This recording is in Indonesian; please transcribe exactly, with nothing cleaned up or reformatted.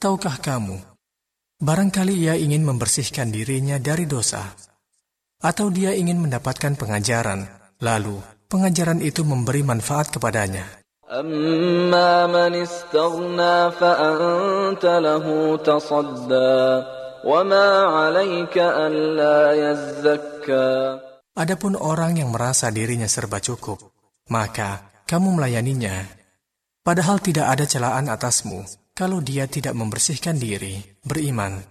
Tahukah kamu, barangkali ia ingin membersihkan dirinya dari dosa, atau dia ingin mendapatkan pengajaran, lalu pengajaran itu memberi manfaat kepadanya. أما من استغنى فأنت له تصدى وما عليك ألا يزكى. Adapun orang yang merasa dirinya serba cukup, maka kamu melayaninya. Padahal tidak ada celaan atasmu kalau dia tidak membersihkan diri, beriman.